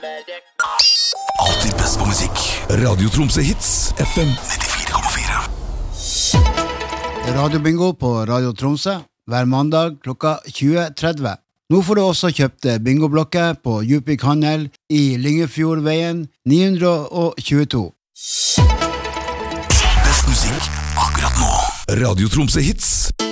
Alltid best på musikk. Radio Tromsø Hits FM 94,4. Radio Bingo på Radio Tromsø hver mandag klokka 20:30. Nå får du også kjøpt bingoblokker på Djupvik Handel i Lyngefjordveien 922. Best musikk akkurat nå. Radio Tromsø Hits.